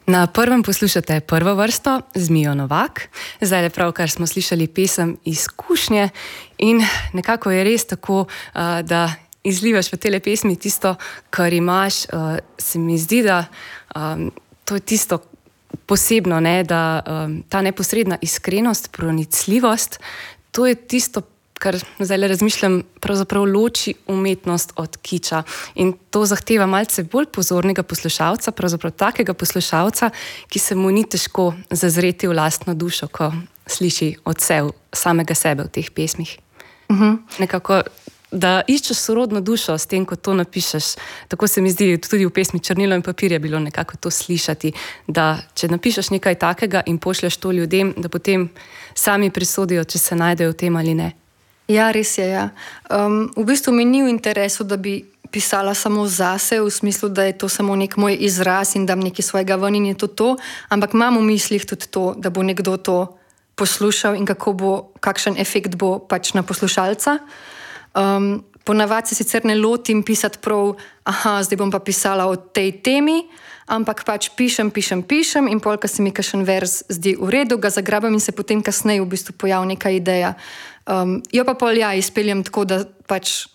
Na prvem poslušate prvo vrsto z Mijo Novak. Zdaj le pravkar smo slišali pesem Izkušnje in nekako je res tako, da izlivaš v tele pesmi tisto, kar imaš. Se mi zdi, da to je tisto posebno, ne, da ta neposredna iskrenost, pronicljivost, to je tisto, kar zdaj le razmišljam, pravzaprav loči umetnost od kiča. In to zahteva malce bolj pozornega poslušalca, pravzaprav takega poslušalca, ki se mu ni težko zazreti v lastno dušo, ko sliši odsev samega sebe v teh pesmih. Nekako, da iščeš sorodno dušo s tem, ko to napišeš. Tako se mi zdi, tudi v pesmi Črnilo in papir je bilo nekako to slišati, da če napišeš nekaj takega in pošlješ to ljudem, da potem sami presodijo, če se najdejo v tem ali ne. Ja, res je, ja. V bistvu mi ni v interesu, da bi pisala samo zase, v smislu, da je to samo nek moj izraz in dam nekaj svojega ven in je to, ampak imam v mislih tudi to, da bo nekdo to poslušal in kakšen efekt bo pač na poslušalca. Ponavadi se sicer ne lotim pisati prav, zdaj bom pa pisala o tej temi, ampak pač pišem in pol, ko se mi kakšen verz zdi v redu, ga zagrabam in se potem kasneje v bistvu pojavi neka ideja. Jo pa pol izpeljem tako, da pač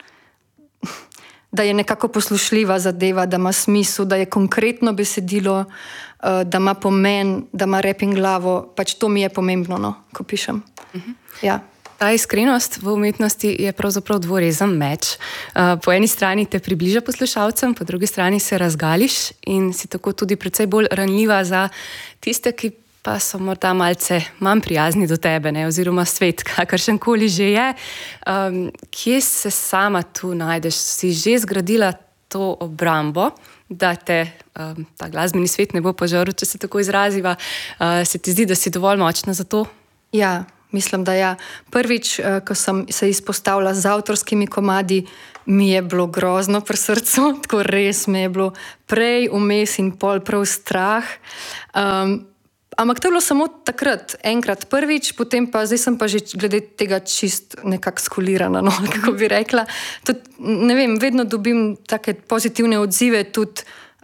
da je nekako poslušljiva zadeva, da ima smisel, da je konkretno besedilo, da ima pomen, da ima rep in glavo, pač to mi je pomembno, no, ko pišem. Ja. Ta iskrenost v umetnosti je pravzaprav dvorezen meč. Po eni strani te približa poslušalcem, po drugi strani se razgališ in si tako tudi precej bolj ranljiva za tiste, ki pa so morda malce manj prijazni do tebe, ne? Oziroma svet, kakršenkoli že je. Kje se sama tu najdeš? Si že zgradila to obrambo, da te ta glasbeni svet ne bo požrl, če se tako izraziva? Se ti zdi, da si dovolj močna za to? Ja. Mislim, da ja. Prvič, ko sem se izpostavila z avtorskimi komadi, mi je bilo grozno pri srcu, tako res mi je bilo prej, vmes in pol prav strah. Ampak to je bilo samo takrat, enkrat prvič, potem pa zdaj sem pa že glede tega čist nekako skulirana, no, kako bi rekla. Tudi, ne vem, vedno dobim take pozitivne odzive, tudi,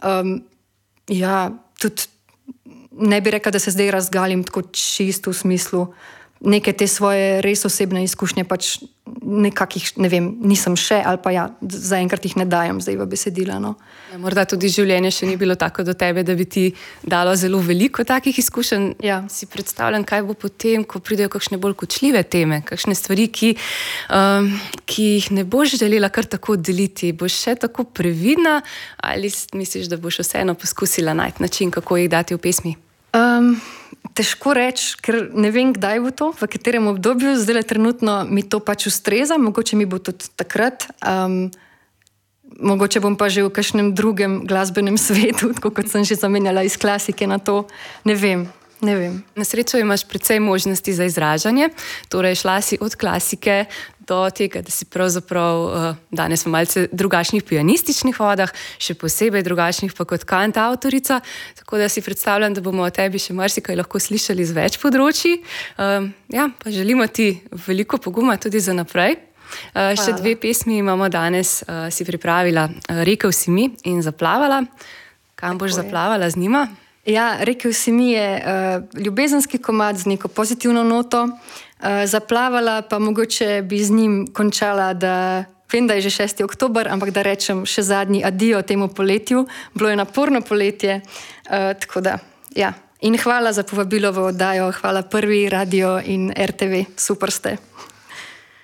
tudi ne bi rekla, da se zdaj razgalim tako čisto v smislu neke te svoje res osebne izkušnje, pač nekakih, ne vem, nisem še, ali pa zaenkrat jih ne dajem zdaj v besedila, no. Ja, morda tudi življenje še ni bilo tako do tebe, da bi ti dalo zelo veliko takih izkušenj. Ja. Si predstavljam, kaj bo potem, ko pridejo kakšne bolj kočljive teme, kakšne stvari, ki jih ne boš želela kar tako deliti. Boš še tako previdna ali misliš, da boš vseeno poskusila najti način, kako jih dati v pesmi? Težko reči, ker ne vem, kdaj bo to, v katerem obdobju. Zdaj trenutno mi to pač ustreza, mogoče mi bo tudi takrat. Mogoče bom pa že v kakšnem drugem glasbenem svetu, tako kot sem že zamenjala iz klasike na to. Ne vem. Na srečo imaš precej možnosti za izražanje, torej šla si od klasike do tega, da si pravzaprav danes v malce drugačnih pianističnih vodah, še posebej drugačnih pa kot kantavtorica, tako da si predstavljam, da bomo o tebi še marsikaj lahko slišali z več področji. Pa želimo ti veliko poguma tudi za naprej. Še 2 pesmi imamo danes, si pripravila Rekel si mi in Zaplavala. Kam boš zaplavala z njima? Ja, Rekel si mi je ljubezenski komad z neko pozitivno noto. Zaplavala pa mogoče bi z njim končala, da vem, da je že 6. oktober, ampak da rečem še zadnji adijo temu poletju. Bilo je naporno poletje, tako da, ja. In hvala za povabilo v oddajo, hvala Prvi radio in RTV, super ste.